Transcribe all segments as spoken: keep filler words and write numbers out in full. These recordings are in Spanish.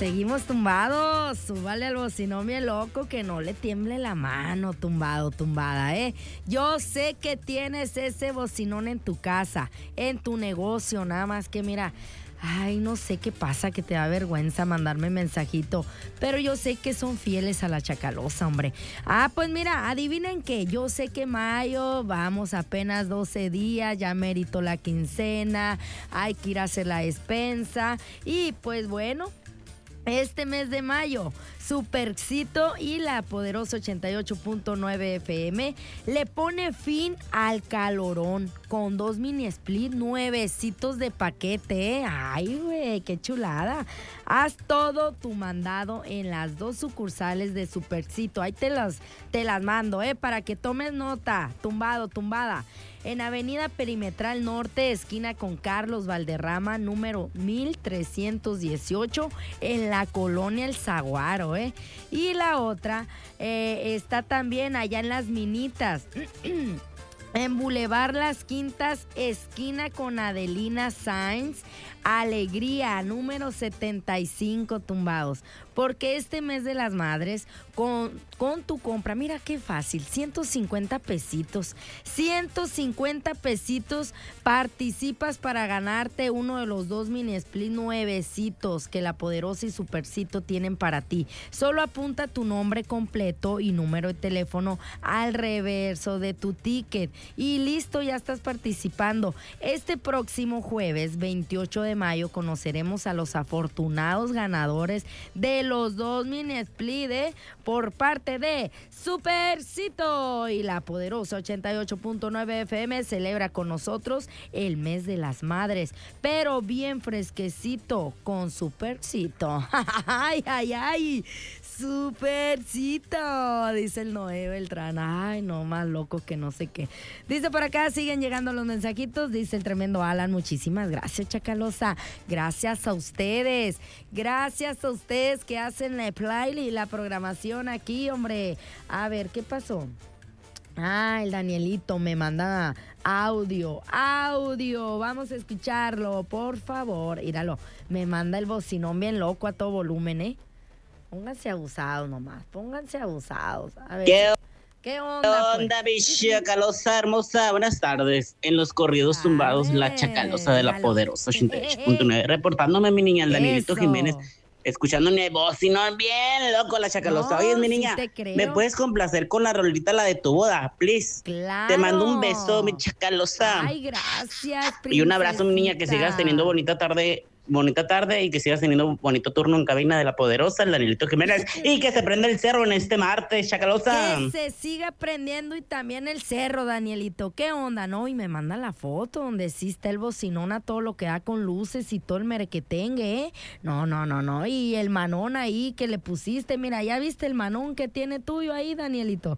seguimos tumbados. Súbale al bocinón bien loco, que no le tiemble la mano, tumbado, tumbada, ¿eh? Yo sé que tienes ese bocinón en tu casa, en tu negocio, nada más que mira... Ay, no sé qué pasa, que te da vergüenza mandarme mensajito, pero yo sé que son fieles a la Chacalosa, hombre. Ah, pues mira, adivinen qué, yo sé que mayo, vamos apenas doce días, ya merito la quincena, hay que ir a hacer la despensa y pues bueno... Este mes de mayo, Supercito y la poderosa ochenta y ocho punto nueve F M le pone fin al calorón con dos mini split nuevecitos de paquete, ¿eh? Ay, güey, qué chulada. Haz todo tu mandado en las dos sucursales de Supercito. Ahí te las, te las mando, ¿eh? Para que tomes nota. Tumbado, tumbada. En Avenida Perimetral Norte, esquina con Carlos Valderrama, número mil trescientos dieciocho, en la colonia El Zaguaro, ¿eh? Y la otra eh, está también allá en Las Minitas, en Boulevard Las Quintas, esquina con Adelina Sainz, Alegría, número setenta y cinco, tumbados. Porque este mes de las madres, con, con tu compra, mira qué fácil, ciento cincuenta pesitos, ciento cincuenta pesitos, participas para ganarte uno de los dos mini split nuevecitos que la Poderosa y Supercito tienen para ti. Solo apunta tu nombre completo y número de teléfono al reverso de tu ticket y listo, ya estás participando. Este próximo jueves veintiocho de mayo conoceremos a los afortunados ganadores de los dos mini split, ¿eh? Por parte de Supercito y la Poderosa ochenta y ocho punto nueve F M celebra con nosotros el mes de las madres, pero bien fresquecito con Supercito. Ay, ay, ay, Supercito, dice el Noé Beltrán. Ay, no, más loco que no sé qué. Dice por acá, siguen llegando los mensajitos, dice el tremendo Alan, muchísimas gracias, Chacalosa, gracias a ustedes, gracias a ustedes que hacen la play y la programación aquí, hombre. A ver, ¿qué pasó? Ah, el Danielito me manda audio, audio, vamos a escucharlo, por favor. Míralo, me manda el bocinón bien loco a todo volumen, ¿eh? Pónganse abusados nomás, pónganse abusados. A ver. ¿Qué, ¿Qué onda, onda, pues? mi Chacalosa hermosa? Buenas tardes. En los corridos tumbados, Ay, la Chacalosa de la míralo. Poderosa ochenta y ocho punto nueve. Reportándome, mi niña, el Danielito Eso. Jiménez. Escuchando mi voz, y no, bien loco la Chacalosa. No, Oye, mi sí niña, te creo. ¿me puedes complacer con la rolita, la de tu boda, please? Claro. Te mando un beso, mi Chacalosa. Ay, gracias, Y un abrazo, mi niña, que sigas teniendo bonita tarde, bonita tarde y que sigas teniendo bonito turno en cabina de la Poderosa, el Danielito Jiménez, y que se prenda el cerro en este martes, Chacalosa. Que se siga prendiendo y también el cerro, Danielito. ¿Qué onda, no? Y me manda la foto donde sí está el bocinón a todo lo que da con luces y todo el merequetengue, ¿eh? No, no, no, no. Y el manón ahí que le pusiste, mira, ¿ya viste el manón que tiene tuyo ahí, Danielito?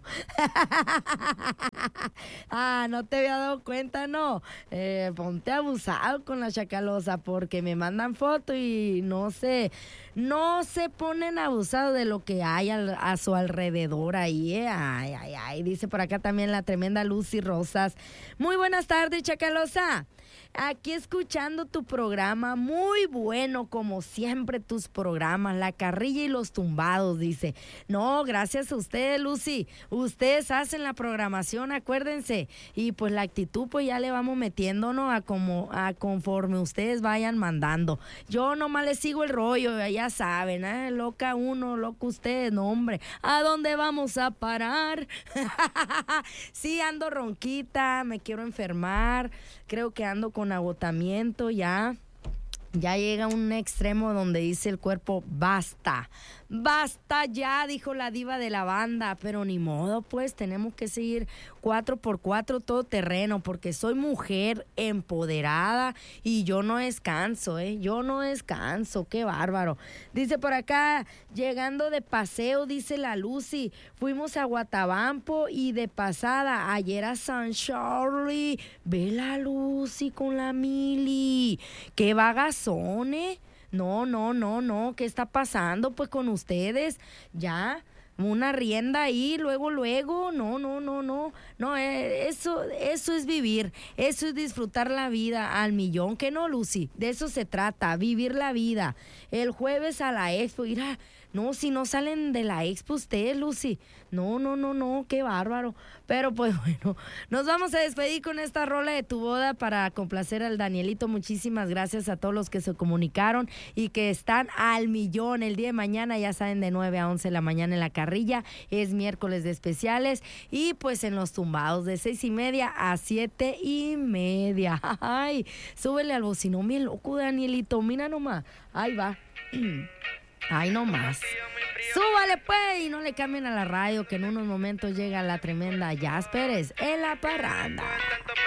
Ah, no te había dado cuenta, ¿no? Eh, ponte abusado con la Chacalosa porque me mandan foto y no sé, no se ponen abusados de lo que hay al, a su alrededor ahí, ¿eh? Ay, ay, ay, dice por acá también la tremenda Lucy Rosas. Muy buenas tardes, Chacalosa. Aquí escuchando tu programa, muy bueno como siempre tus programas, La Carrilla y los Tumbados, dice. No, gracias a ustedes, Lucy, ustedes hacen la programación, acuérdense, y pues la actitud pues ya le vamos metiéndonos a como a conforme ustedes vayan mandando. Yo nomás les sigo el rollo, ya saben, ¿eh? Loca uno, loco ustedes, no hombre, ¿a dónde vamos a parar? Sí, ando ronquita, me quiero enfermar, creo que ando con agotamiento ya. Ya llega un extremo donde dice el cuerpo, basta, basta ya, dijo la diva de la banda, pero ni modo, pues tenemos que seguir cuatro por cuatro todo terreno, porque soy mujer empoderada y yo no descanso, ¿eh? Yo no descanso, qué bárbaro. Dice por acá, llegando de paseo, dice la Lucy, fuimos a Guatabampo y de pasada, ayer a San Charlie, ve la Lucy con la Mili, qué vagas son, ¿eh? No, no, no, no, ¿qué está pasando pues con ustedes? Ya, una rienda ahí, luego, luego, no, no, no, no, no, eh, eso, eso es vivir, eso es disfrutar la vida al millón, que no, Lucy, de eso se trata, vivir la vida. El jueves a la expo, mira, no, si no salen de la expo ustedes, Lucy, no, no, no, no, qué bárbaro, pero pues bueno, nos vamos a despedir con esta rola de Tu Boda para complacer al Danielito. Muchísimas gracias a todos los que se comunicaron y que están al millón. El día de mañana, ya saben, de nueve a once de la mañana en La Carrilla, es miércoles de especiales, y pues en Los Tumbados de seis y media a siete y media. Ay, súbele al bocinón bien loco, Danielito, mira nomás, ahí va. Ay, no más. Súbale pues y no le cambien a la radio, que en unos momentos llega la tremenda Jazz Pérez en la parranda.